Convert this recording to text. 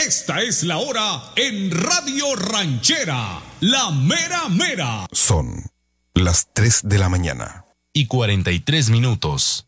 Esta es la hora en Radio Ranchera, la mera mera. Son las 3 de la mañana. Y 43 minutos.